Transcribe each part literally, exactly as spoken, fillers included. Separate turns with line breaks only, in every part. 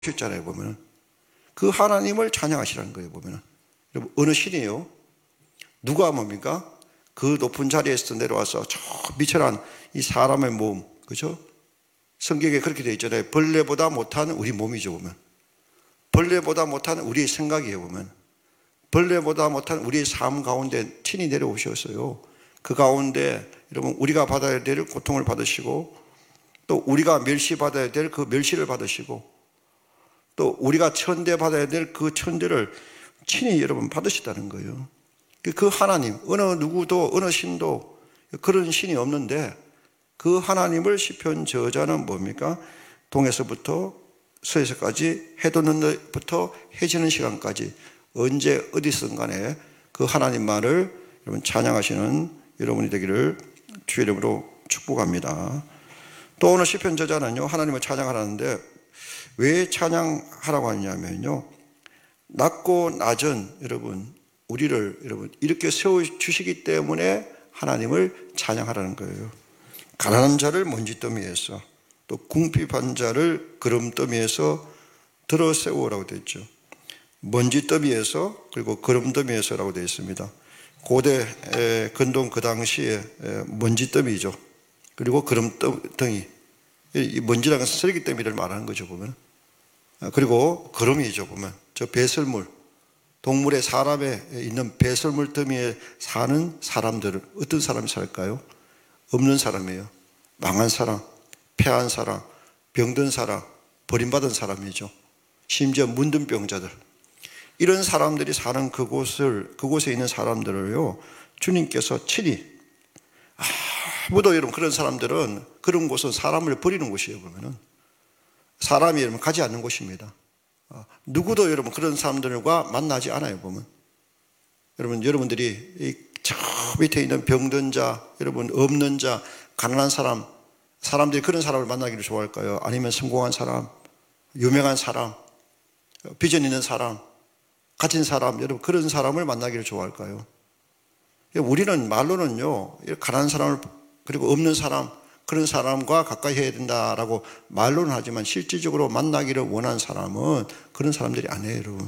오셨잖아요, 보면은. 그 하나님을 찬양하시라는 거예요, 보면은. 여러분, 어느 신이에요? 누가 뭡니까? 그 높은 자리에서 내려와서 저 미천한 이 사람의 몸, 그죠? 성경에 그렇게 되어 있잖아요. 벌레보다 못한 우리 몸이죠, 보면. 벌레보다 못한 우리의 생각이에요, 보면. 벌레보다 못한 우리의 삶 가운데 친히 내려오셨어요. 그 가운데 여러분 우리가 받아야 될 고통을 받으시고, 또 우리가 멸시받아야 될 그 멸시를 받으시고, 또 우리가 천대받아야 될 그 천대를 친히 여러분 받으시다는 거예요. 그 하나님, 어느 누구도 어느 신도 그런 신이 없는데, 그 하나님을 시편 저자는 뭡니까? 동에서부터 서에서까지, 해 돋는 데부터 해 지는 시간까지 언제 어디선 간에 그 하나님만을 여러분 찬양하시는 여러분이 되기를 주의 이름으로 축복합니다. 또 오늘 시편 저자는요, 하나님을 찬양하라는데 왜 찬양하라고 하냐면요, 낮고 낮은 여러분 우리를 여러분 이렇게 세워 주시기 때문에 하나님을 찬양하라는 거예요. 가난한 자를 먼지더미에서, 또 궁핍한 자를 거름더미에서 들어 세우라고 되어 있죠. 먼지더미에서, 그리고 거름더미에서라고 되어 있습니다. 고대 근동 그 당시에 먼지더미죠. 그리고 거름덩이, 이 먼지라는 것은 쓰레기 더미를 말하는 거죠, 보면. 그리고 거름이죠, 보면. 저 배설물, 동물의 사람에 있는 배설물 더미에 사는 사람들은 어떤 사람이 살까요? 없는 사람이에요. 망한 사람, 패한 사람, 병든 사람, 버림받은 사람이죠. 심지어 문둥병자들, 이런 사람들이 사는 그곳을, 그곳에 있는 사람들을요, 주님께서 친히, 아무도 여러분 그런 사람들은, 그런 곳은 사람을 버리는 곳이에요, 보면은. 사람이 여러분 가지 않는 곳입니다. 누구도 여러분 그런 사람들과 만나지 않아요, 보면. 여러분, 여러분들이 이 저 밑에 있는 병든 자, 여러분 없는 자, 가난한 사람, 사람들이 그런 사람을 만나기를 좋아할까요? 아니면 성공한 사람, 유명한 사람, 비전 있는 사람, 가진 사람, 여러분 그런 사람을 만나기를 좋아할까요? 우리는 말로는요, 가난한 사람을, 그리고 없는 사람, 그런 사람과 가까이 해야 된다라고 말로는 하지만 실질적으로 만나기를 원하는 사람은 그런 사람들이 아니에요, 여러분.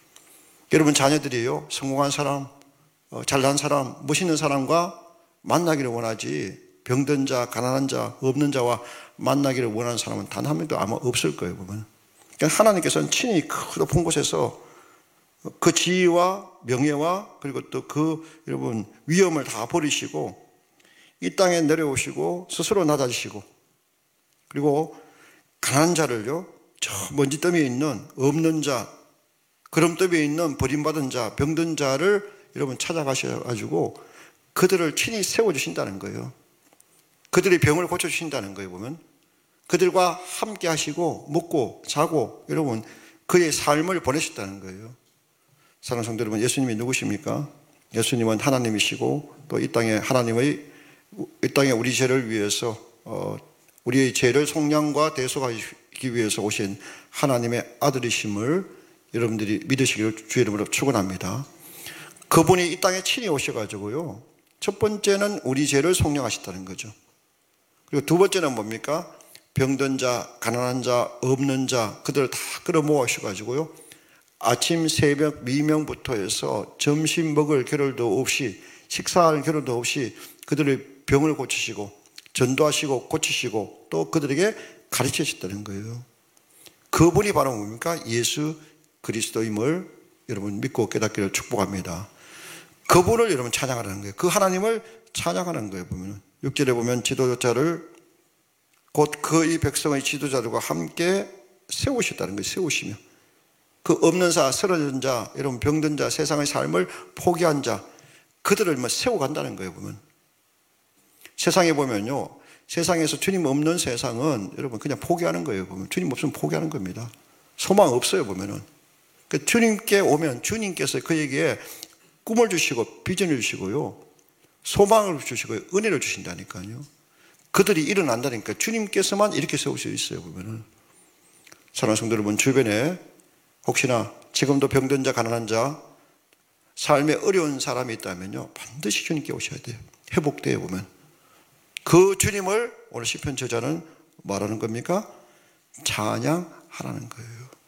여러분 자녀들이요, 성공한 사람, 잘난 사람, 멋있는 사람과 만나기를 원하지, 병든 자, 가난한 자, 없는 자와 만나기를 원하는 사람은 단 한 명도 아마 없을 거예요, 보면. 그러니까 하나님께서는 친히 그 높은 곳에서 그 지위와 명예와 그리고 또 그 여러분 위엄을 다 버리시고 이 땅에 내려오시고 스스로 낮아지시고, 그리고 가난한 자를요, 저 먼지더미에 있는 없는 자, 거름더미에 있는 버림받은 자, 병든 자를 여러분 찾아가셔가지고 그들을 친히 세워주신다는 거예요. 그들의 병을 고쳐주신다는 거예요, 보면. 그들과 함께 하시고 먹고 자고 여러분 그의 삶을 보내셨다는 거예요. 사랑하는 성도 여러분, 예수님이 누구십니까? 예수님은 하나님이시고, 또 이 땅에 하나님의, 이 땅에 우리 죄를 위해서, 어, 우리의 죄를 속량과 대속하기 위해서 오신 하나님의 아들이심을 여러분들이 믿으시기를 주의 이름으로 축원합니다. 그분이 이 땅에 친히 오셔가지고요, 첫 번째는 우리 죄를 속량하셨다는 거죠. 그리고 두 번째는 뭡니까? 병든 자, 가난한 자, 없는 자, 그들을 다 끌어모아 오셔가지고요, 아침, 새벽, 미명부터 해서 점심 먹을 겨를도 없이, 식사할 겨를도 없이 그들의 병을 고치시고, 전도하시고, 고치시고, 또 그들에게 가르치셨다는 거예요. 그분이 바로 뭡니까? 예수 그리스도임을 여러분 믿고 깨닫기를 축복합니다. 그분을 여러분 찬양하라는 거예요. 그 하나님을 찬양하는 거예요, 보면. 육 절에 보면 지도자를 곧 그의 백성의 지도자들과 함께 세우셨다는 거예요. 세우시며. 그 없는 자, 쓰러진 자, 여러분 병든 자, 세상의 삶을 포기한 자, 그들을 뭐 세워간다는 거예요, 보면. 세상에 보면요, 세상에서 주님 없는 세상은 여러분 그냥 포기하는 거예요, 보면. 주님 없으면 포기하는 겁니다. 소망 없어요, 보면은. 그 주님께 오면 주님께서 그에게 꿈을 주시고 비전을 주시고요, 소망을 주시고 은혜를 주신다니까요. 그들이 일어난다니까. 주님께서만 이렇게 세우셔 있어요, 보면은. 사랑하는 성도 여러분, 주변에 혹시나 지금도 병든 자, 가난한 자, 삶에 어려운 사람이 있다면요, 반드시 주님께 오셔야 돼요. 회복돼요, 보면. 그 주님을 오늘 시편 저자는 말하는 겁니까? 찬양하라. 하라는 거예요.